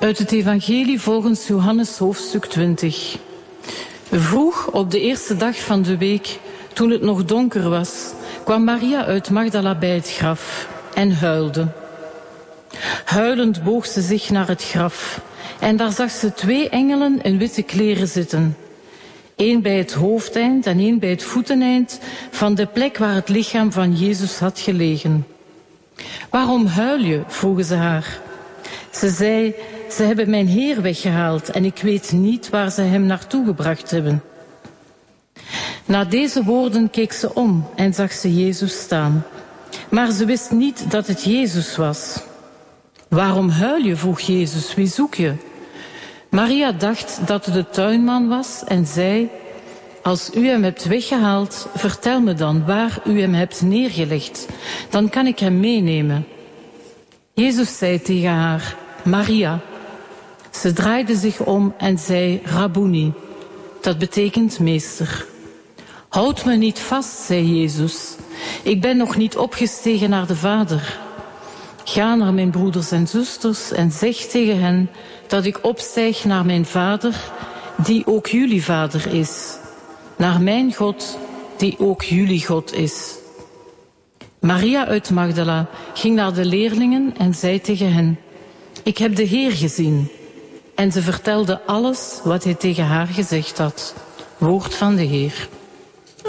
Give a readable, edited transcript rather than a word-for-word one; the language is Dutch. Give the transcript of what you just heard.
Uit het Evangelie volgens Johannes hoofdstuk 20. Vroeg op de eerste dag van de week, toen het nog donker was, kwam Maria uit Magdala bij het graf en huilde. Huilend boog ze zich naar het graf en daar zag ze 2 engelen in witte kleren zitten. 1 bij het hoofdeind en 1 bij het voeteneind van de plek waar het lichaam van Jezus had gelegen. Waarom huil je? Vroegen ze haar. Ze zei, ze hebben mijn Heer weggehaald en ik weet niet waar ze hem naartoe gebracht hebben. Na deze woorden keek ze om en zag ze Jezus staan. Maar ze wist niet dat het Jezus was. Waarom huil je? Vroeg Jezus, wie zoek je? Maria dacht dat het de tuinman was en zei, als u hem hebt weggehaald, vertel me dan waar u hem hebt neergelegd. Dan kan ik hem meenemen. Jezus zei tegen haar, Maria. Ze draaide zich om en zei, Rabboni. Dat betekent meester. Houd me niet vast, zei Jezus. Ik ben nog niet opgestegen naar de Vader. Ga naar mijn broeders en zusters en zeg tegen hen dat ik opstijg naar mijn Vader, die ook jullie Vader is. Naar mijn God, die ook jullie God is. Maria uit Magdala ging naar de leerlingen en zei tegen hen, ik heb de Heer gezien. En ze vertelde alles wat hij tegen haar gezegd had. Woord van de Heer.